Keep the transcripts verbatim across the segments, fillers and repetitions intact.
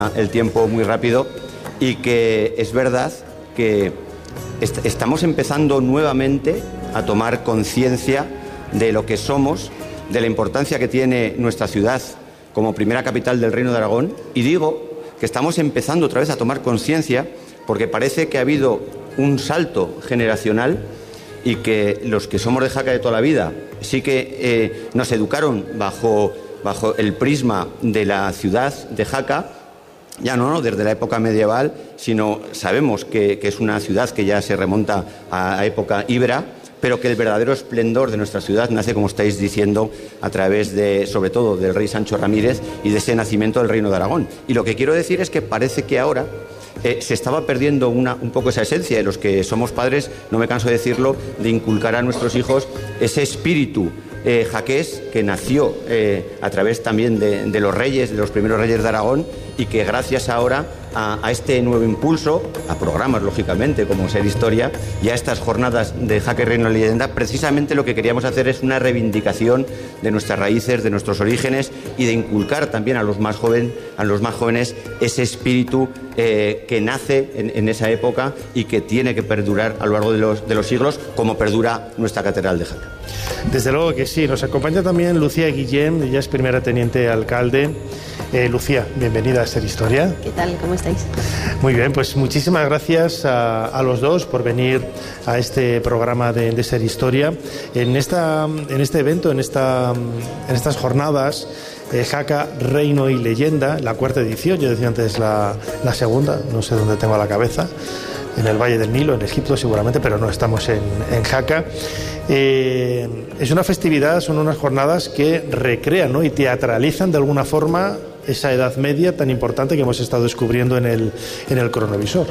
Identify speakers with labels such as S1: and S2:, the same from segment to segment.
S1: el tiempo muy rápido y que es verdad que est- estamos empezando nuevamente a tomar conciencia de lo que somos, de la importancia que tiene nuestra ciudad como primera capital del Reino de Aragón, y digo que estamos empezando otra vez a tomar conciencia porque parece que ha habido un salto generacional y que los que somos de Jaca de toda la vida sí que eh, nos educaron bajo, bajo el prisma de la ciudad de Jaca. Ya no, no desde la época medieval, sino sabemos que, que es una ciudad que ya se remonta a, a época íbera, pero que el verdadero esplendor de nuestra ciudad nace, como estáis diciendo, a través de, sobre todo, del rey Sancho Ramírez y de ese nacimiento del Reino de Aragón. Y lo que quiero decir es que parece que ahora eh, se estaba perdiendo una, un poco esa esencia de los que somos padres, no me canso de decirlo, de inculcar a nuestros hijos ese espíritu Eh, jaqués que nació eh, a través también de, de los reyes, de los primeros reyes de Aragón, y que gracias ahora a, a este nuevo impulso, a programas lógicamente como Ser Historia y a estas jornadas de Jaca y Reino y Leyenda, precisamente lo que queríamos hacer es una reivindicación de nuestras raíces, de nuestros orígenes, y de inculcar también a los más, joven, a los más jóvenes ese espíritu eh, que nace en, en esa época y que tiene que perdurar a lo largo de los, de los siglos, como perdura nuestra Catedral de Jaca.
S2: Desde luego que sí. Nos acompaña también Lucía Guillén, ella es primera teniente alcalde. Eh, Lucía, bienvenida a Ser Historia.
S3: ¿Qué tal? ¿Cómo estáis?
S2: Muy bien, pues muchísimas gracias a, a los dos por venir a este programa de, de Ser Historia. En, esta, en este evento, en, esta, en estas jornadas, eh, Jaca, Reino y Leyenda, la cuarta edición, yo decía antes la, la segunda, no sé dónde tengo la cabeza, en el Valle del Nilo, en Egipto seguramente, pero no, estamos en, en Jaca. Eh, es una festividad, son unas jornadas que recrean, ¿no?, y teatralizan de alguna forma esa Edad Media tan importante que hemos estado descubriendo en el, en el cronovisor.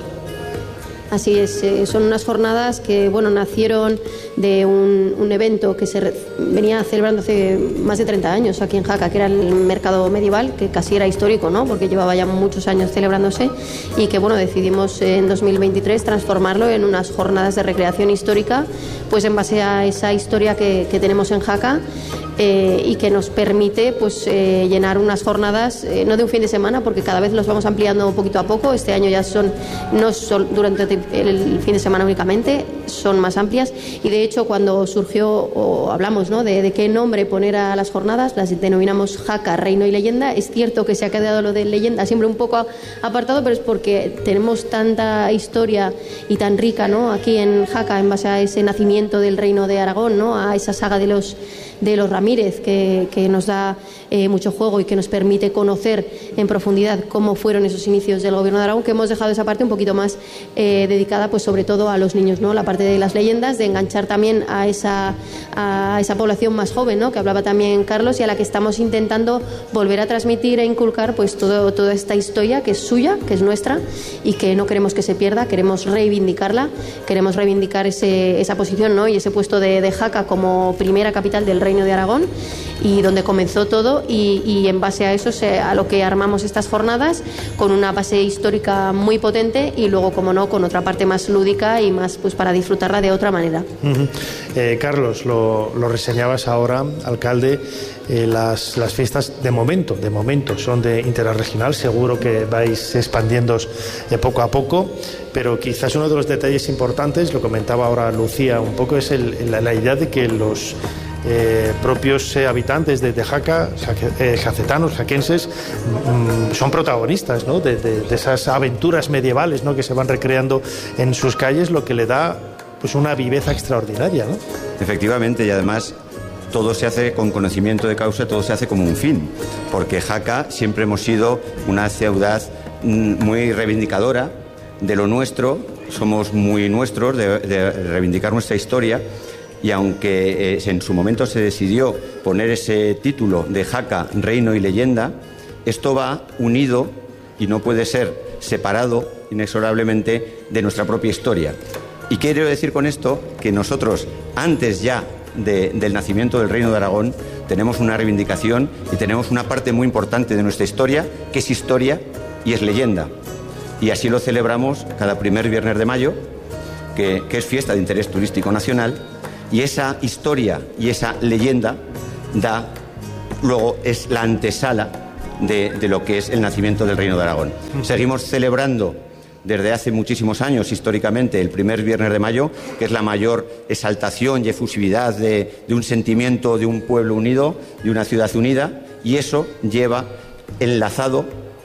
S3: Así es, eh, son unas jornadas que, bueno, nacieron de un, un evento que se re, venía celebrando hace más de treinta años aquí en Jaca, que era el mercado medieval, que casi era histórico, ¿no?, porque llevaba ya muchos años celebrándose, y que, bueno, decidimos en dos mil veintitrés transformarlo en unas jornadas de recreación histórica, pues en base a esa historia que, que tenemos en Jaca. Eh, y que nos permite pues eh, llenar unas jornadas, eh, no de un fin de semana, porque cada vez los vamos ampliando poquito a poco. Este año ya son, no son durante el fin de semana únicamente, son más amplias, y de hecho cuando surgió, o hablamos, ¿no?, de, de qué nombre poner a las jornadas, las denominamos Jaca, Reino y Leyenda. Es cierto que se ha quedado lo de leyenda siempre un poco apartado, pero es porque tenemos tanta historia y tan rica, ¿no?, aquí en Jaca, en base a ese nacimiento del Reino de Aragón, ¿no?, a esa saga de los de los Ramírez, que, que nos da eh, mucho juego y que nos permite conocer en profundidad cómo fueron esos inicios del gobierno de Aragón, que hemos dejado esa parte un poquito más eh, dedicada pues sobre todo a los niños, ¿no?, la parte de las leyendas, de enganchar también a esa, a esa población más joven, ¿no?, que hablaba también Carlos, y a la que estamos intentando volver a transmitir e inculcar pues todo, toda esta historia que es suya, que es nuestra, y que no queremos que se pierda, queremos reivindicarla, queremos reivindicar ese, esa posición, ¿no?, y ese puesto de, de Jaca como primera capital del Reino de Aragón, y donde comenzó todo, y, y en base a eso se, a lo que armamos estas jornadas, con una base histórica muy potente, y luego, como no, con otra parte más lúdica y más pues para disfrutarla de otra manera. Uh-huh.
S2: eh, Carlos, lo, lo reseñabas ahora, alcalde, eh, las, las fiestas de momento, de momento son de interés regional, seguro que vais expandiéndoos de poco a poco, pero quizás uno de los detalles importantes, lo comentaba ahora Lucía un poco, es el, la, la idea de que los Eh, propios eh, habitantes de, de Jaca, jaque, eh, jacetanos, jaquenses, mmm, son protagonistas, ¿no?, de, de, de esas aventuras medievales, ¿no?, que se van recreando en sus calles, lo que le da pues una viveza extraordinaria, ¿no?
S1: Efectivamente, y además todo se hace con conocimiento de causa, todo se hace como un fin, porque Jaca siempre hemos sido una ciudad muy reivindicadora de lo nuestro, somos muy nuestros de, de reivindicar nuestra historia. Y aunque eh, en su momento se decidió poner ese título de Jaca, Reino y Leyenda, esto va unido y no puede ser separado inexorablemente de nuestra propia historia. Y quiero decir con esto que nosotros, antes ya de, del nacimiento del Reino de Aragón, tenemos una reivindicación y tenemos una parte muy importante de nuestra historia, que es historia y es leyenda. Y así lo celebramos cada primer viernes de mayo, que, que es fiesta de interés turístico nacional. Y esa historia y esa leyenda da, luego es la antesala de, de lo que es el nacimiento del Reino de Aragón. Seguimos celebrando desde hace muchísimos años, históricamente, el primer viernes de mayo, que es la mayor exaltación y efusividad de, de un sentimiento de un pueblo unido, de una ciudad unida, y eso lleva enlazado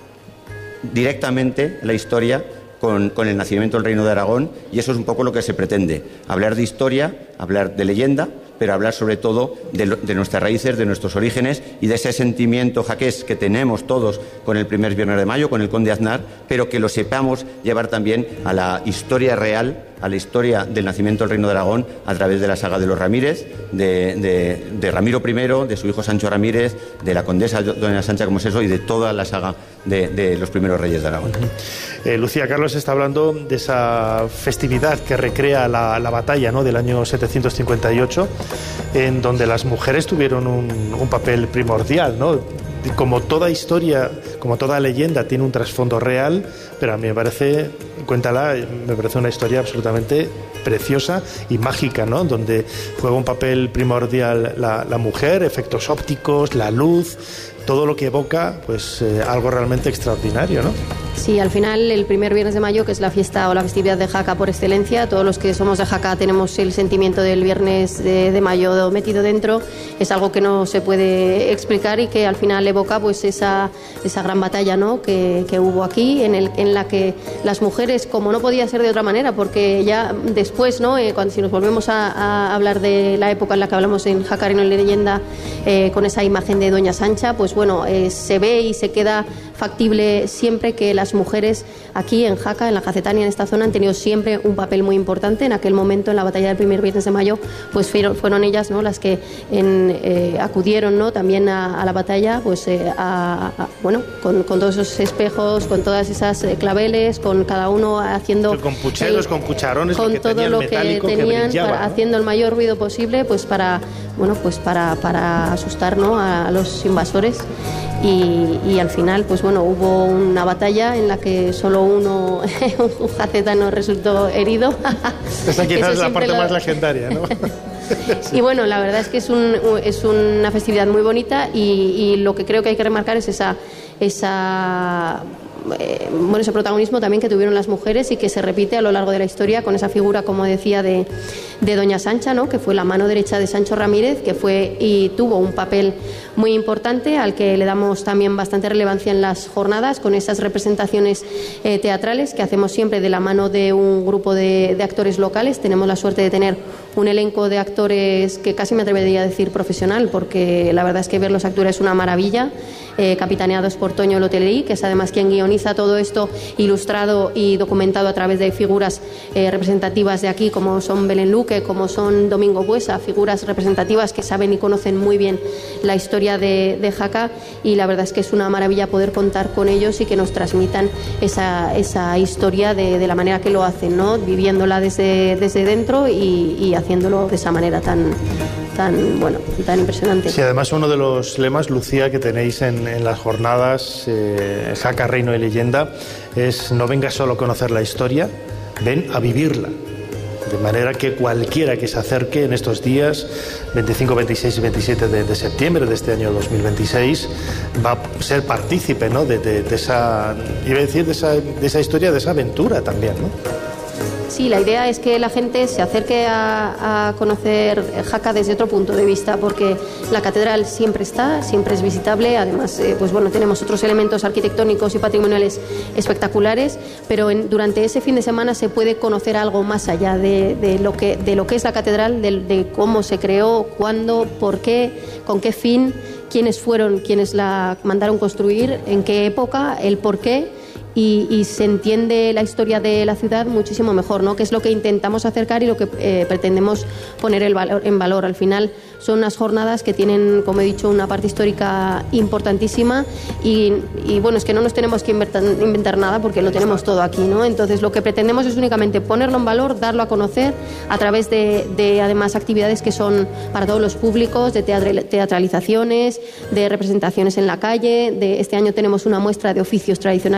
S1: directamente la historia con, con el nacimiento del Reino de Aragón, y eso es un poco lo que se pretende, hablar de historia, hablar de leyenda, pero hablar sobre todo de, lo, de nuestras raíces, de nuestros orígenes y de ese sentimiento jaqués que tenemos todos con el primer viernes de mayo, con el Conde Aznar, pero que lo sepamos llevar también a la historia real, a la historia del nacimiento del Reino de Aragón a través de la saga de los Ramírez, de, de, de Ramiro primero, de su hijo Sancho Ramírez, de la condesa doña Sancha Comoseso y de toda la saga de, de los primeros reyes de Aragón.
S2: Uh-huh. eh, Lucía, Carlos está hablando de esa festividad que recrea la, la batalla, ¿no?, del año setecientos cincuenta y ocho, en donde las mujeres tuvieron un, un papel primordial, ¿no? Como toda historia, como toda leyenda, tiene un trasfondo real, pero a mí me parece, cuéntala, me parece una historia absolutamente preciosa y mágica, ¿no? Donde juega un papel primordial la, la mujer, efectos ópticos, la luz, todo lo que evoca, pues eh, algo realmente extraordinario, ¿no?
S3: Sí, al final el primer viernes de mayo, que es la fiesta o la festividad de Jaca por excelencia, todos los que somos de Jaca tenemos el sentimiento del viernes de, de mayo metido dentro, es algo que no se puede explicar y que al final evoca pues esa, esa gran batalla, ¿no?, que, que hubo aquí, en, el, en la que las mujeres, como no podía ser de otra manera, porque ya después, ¿no?, eh, cuando si nos volvemos a, a hablar de la época en la que hablamos en Jaca Reino de Leyenda, eh, con esa imagen de doña Sancha, pues bueno, eh, se ve y se queda factible siempre que las mujeres aquí en Jaca, en la Jacetania, en esta zona, han tenido siempre un papel muy importante. En aquel momento, en la batalla del primer viernes de mayo, pues fueron, fueron ellas, ¿no?, las que en, eh, acudieron, ¿no?, también a, a la batalla, pues eh, a, a, bueno, con, con todos esos espejos, con todas esas eh, claveles, con cada uno haciendo
S2: con pucheros, el, con cucharones,
S3: con
S2: lo que
S3: todo lo que tenían,
S2: que brillaba,
S3: para,
S2: ¿no?,
S3: haciendo el mayor ruido posible, pues para, bueno, pues para, para asustar, ¿no?, a, a los invasores. Y, y al final, pues bueno, hubo una batalla en la que solo uno, un jacetano, resultó herido.
S2: Esta quizás es la parte lo... más legendaria, ¿no?
S3: Sí. Y bueno, la verdad es que es, un, es una festividad muy bonita y, y lo que creo que hay que remarcar es esa... esa Eh, bueno, ese protagonismo también que tuvieron las mujeres y que se repite a lo largo de la historia con esa figura, como decía, de, de doña Sancha, ¿no?, que fue la mano derecha de Sancho Ramírez, que fue y tuvo un papel muy importante al que le damos también bastante relevancia en las jornadas, con esas representaciones eh, teatrales que hacemos siempre de la mano de un grupo de, de actores locales. Tenemos la suerte de tener un elenco de actores que casi me atrevería a decir profesional, porque la verdad es que verlos actuar es una maravilla, eh, capitaneados por Toño Lotellerí, que es además quien guioniza todo esto, ilustrado y documentado a través de figuras eh, representativas de aquí, como son Belén Luque, como son Domingo Buesa, figuras representativas que saben y conocen muy bien la historia de, de Jaca, y la verdad es que es una maravilla poder contar con ellos y que nos transmitan esa, esa historia de, de la manera que lo hacen, ¿no?, viviéndola desde, desde dentro y, y haciéndolo de esa manera tan, tan, bueno, tan impresionante.
S2: Sí, además uno de los lemas, Lucía, que tenéis en, en las jornadas eh, Jaca, Reino de Leyenda, es: no vengas solo a conocer la historia, ven a vivirla. De manera que cualquiera que se acerque en estos días, veinticinco, veintiséis y veintisiete de, de septiembre de este año dos mil veintiséis, va a ser partícipe, ¿no?, de, de, de esa, iba a decir, de esa, de esa historia, de esa aventura también, ¿no?
S3: Sí, la idea es que la gente se acerque a, a conocer Jaca desde otro punto de vista, porque la catedral siempre está, siempre es visitable. Además, eh, pues bueno, tenemos otros elementos arquitectónicos y patrimoniales espectaculares, pero en, durante ese fin de semana se puede conocer algo más allá de, de, lo, que, de lo que es la catedral, de, de cómo se creó, cuándo, por qué, con qué fin, quiénes fueron quienes la mandaron construir, en qué época, el por qué. Y, y se entiende la historia de la ciudad muchísimo mejor, ¿no?, que es lo que intentamos acercar y lo que eh, pretendemos poner el valor, en valor. Al final son unas jornadas que tienen, como he dicho, una parte histórica importantísima y, y bueno, es que no nos tenemos que inventar, inventar nada porque lo tenemos todo aquí, ¿no? Entonces lo que pretendemos es únicamente ponerlo en valor, darlo a conocer a través de, de además actividades que son para todos los públicos, de teatralizaciones, de representaciones en la calle. De este año tenemos una muestra de oficios tradicionales que es nueva,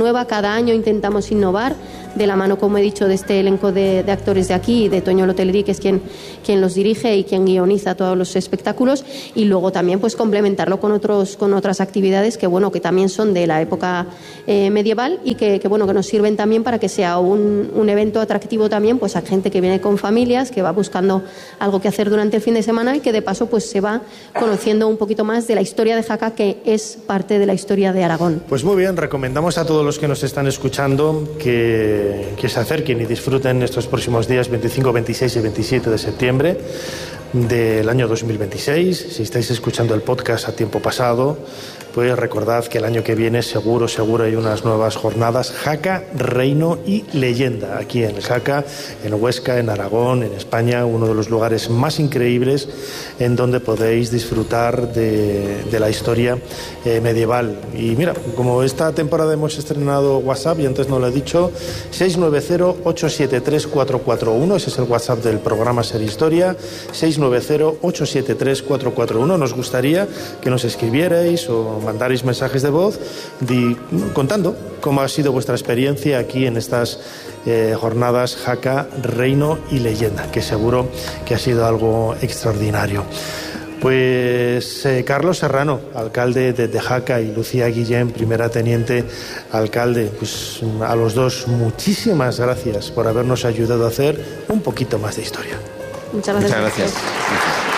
S3: nueva. Cada año intentamos innovar de la mano, como he dicho, de este elenco de, de actores de aquí, de Toño Lotellerí, que es quien, quien los dirige y quien guioniza todos los espectáculos, y luego también pues complementarlo con otros con otras actividades que bueno que también son de la época eh, medieval y que, que bueno que nos sirven también para que sea un, un evento atractivo también pues a gente que viene con familias, que va buscando algo que hacer durante el fin de semana y que de paso pues se va conociendo un poquito más de la historia de Jaca, que es parte de la historia de Aragón.
S2: Pues muy bien, recomendamos a todos los que nos están escuchando que que se acerquen y disfruten estos próximos días veinticinco, veintiséis y veintisiete de septiembre del año dos mil veintiséis. Si estáis escuchando el podcast a tiempo pasado, pues recordad que el año que viene seguro, seguro hay unas nuevas jornadas Jaca, Reino y Leyenda aquí en Jaca, en Huesca, en Aragón, en España, uno de los lugares más increíbles en donde podéis disfrutar de, de la historia eh, medieval. Y mira, como esta temporada hemos estrenado WhatsApp y antes no lo he dicho, seis nueve cero, ocho siete tres, cuatro cuatro uno, ese es el WhatsApp del programa Ser Historia, seis nueve cero, ocho siete tres, cuatro cuatro uno. Nos gustaría que nos escribierais o mandaréis mensajes de voz di, contando cómo ha sido vuestra experiencia aquí en estas eh, jornadas Jaca, Reino y Leyenda, que seguro que ha sido algo extraordinario. Pues eh, Carlos Serrano, alcalde de, de Jaca, y Lucía Guillén, primera teniente alcalde, pues a los dos muchísimas gracias por habernos ayudado a hacer un poquito más de historia.
S3: Muchas gracias.
S1: Muchas gracias.